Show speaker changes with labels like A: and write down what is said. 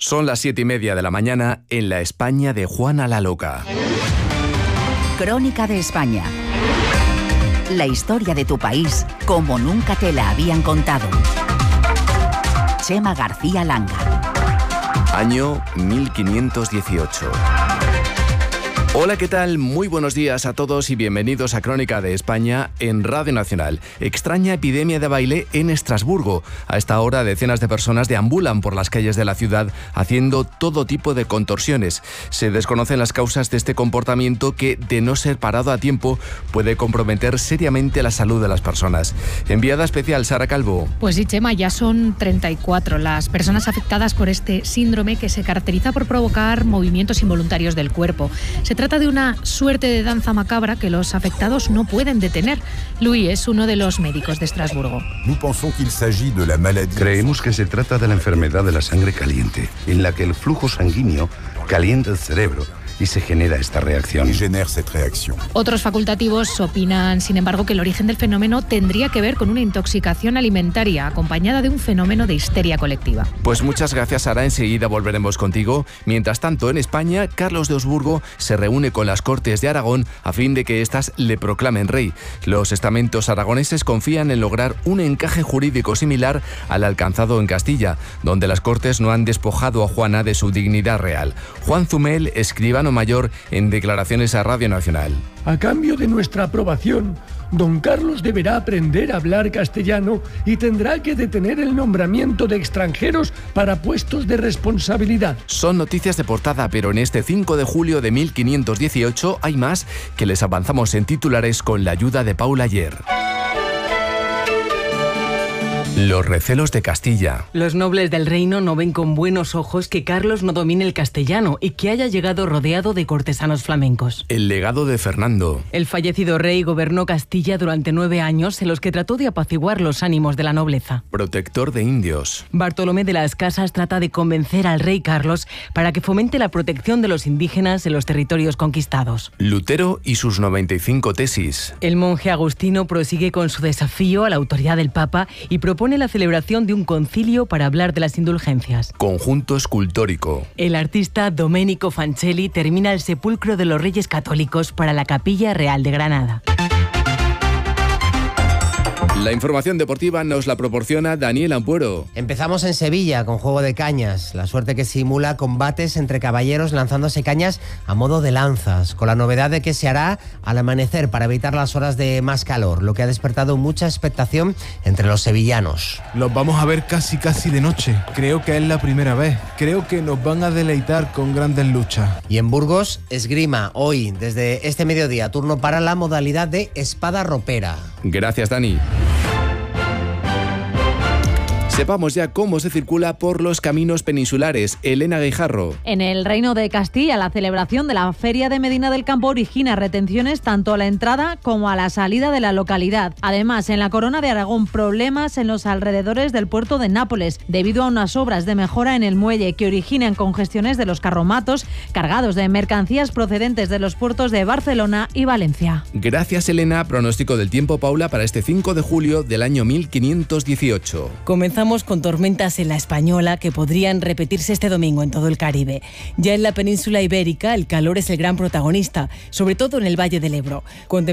A: Son las 7:30 de la mañana en la España de Juana la Loca.
B: Crónica de España. La historia de tu país como nunca te la habían contado. Chema García Langa.
A: Año 1518. Hola, ¿qué tal? Muy buenos días a todos y bienvenidos a Crónica de España en Radio Nacional. Extraña epidemia de baile en Estrasburgo. A esta hora, decenas de personas deambulan por las calles de la ciudad haciendo todo tipo de contorsiones. Se desconocen las causas de este comportamiento que, de no ser parado a tiempo, puede comprometer seriamente la salud de las personas. Enviada especial, Sara Calvo.
C: Pues sí, Chema, ya son 34 las personas afectadas por este síndrome que se caracteriza por provocar movimientos involuntarios del cuerpo. Se trata de una suerte de danza macabra que los afectados no pueden detener. Louis es uno de los médicos de Estrasburgo.
D: Creemos que se trata de la enfermedad de la sangre caliente, en la que el flujo sanguíneo calienta el cerebro y se genera esta reacción.
C: Otros facultativos opinan, sin embargo, que el origen del fenómeno tendría que ver con una intoxicación alimentaria acompañada de un fenómeno de histeria colectiva.
A: Pues muchas gracias, Sara. Enseguida volveremos contigo. Mientras tanto, en España, Carlos de Habsburgo se reúne con las Cortes de Aragón a fin de que éstas le proclamen rey. Los estamentos aragoneses confían en lograr un encaje jurídico similar al alcanzado en Castilla, donde las Cortes no han despojado a Juana de su dignidad real. Juan Zumel, escribano mayor, en declaraciones a Radio Nacional.
E: A cambio de nuestra aprobación, don Carlos deberá aprender a hablar castellano y tendrá que detener el nombramiento de extranjeros para puestos de responsabilidad.
A: Son noticias de portada, pero en este 5 de julio de 1518 hay más que les avanzamos en titulares con la ayuda de Paula Ayer. Los recelos de Castilla.
F: Los nobles del reino no ven con buenos ojos que Carlos no domine el castellano y que haya llegado rodeado de cortesanos flamencos.
A: El legado de Fernando.
F: El fallecido rey gobernó Castilla durante 9 años en los que trató de apaciguar los ánimos de la nobleza.
A: Protector de indios.
F: Bartolomé de las Casas trata de convencer al rey Carlos para que fomente la protección de los indígenas en los territorios conquistados.
A: Lutero y sus 95 tesis.
F: El monje agustino prosigue con su desafío a la autoridad del Papa y propone la celebración de un concilio para hablar de las indulgencias.
A: Conjunto escultórico.
F: El artista Domenico Fancelli termina el sepulcro de los Reyes Católicos para la Capilla Real de Granada.
A: La información deportiva nos la proporciona Daniel Ampuero.
G: Empezamos en Sevilla con juego de cañas, la suerte que simula combates entre caballeros lanzándose cañas a modo de lanzas, con la novedad de que se hará al amanecer para evitar las horas de más calor, lo que ha despertado mucha expectación entre los sevillanos.
H: Los vamos a ver casi de noche, creo que es la primera vez, creo que nos van a deleitar con grandes luchas.
G: Y en Burgos, esgrima, hoy, desde este mediodía, turno para la modalidad de espada ropera.
A: Gracias, Dani. Sepamos ya cómo se circula por los caminos peninsulares. Elena Guijarro.
I: En el Reino de Castilla, la celebración de la Feria de Medina del Campo origina retenciones tanto a la entrada como a la salida de la localidad. Además, en la Corona de Aragón, problemas en los alrededores del puerto de Nápoles, debido a unas obras de mejora en el muelle que originan congestiones de los carromatos cargados de mercancías procedentes de los puertos de Barcelona y Valencia.
A: Gracias, Elena. Pronóstico del tiempo, Paula, para este 5 de julio del año 1518.
F: Comenzamos con tormentas en la Española que podrían repetirse este domingo en todo el Caribe. Ya en la península ibérica el calor es el gran protagonista, sobre todo en el Valle del Ebro, con